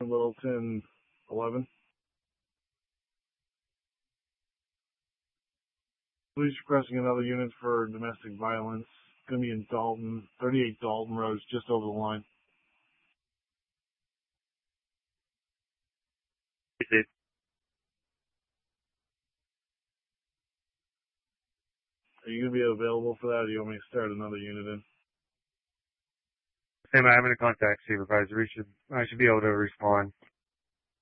Littleton 11. Police requesting another unit for domestic violence. Going to be in Dalton, 38 Dalton Road, just over the line. Are you going to be available for that, or do you want me to start another unit in? Sam, I am in a contact supervisor. I should be able to respond.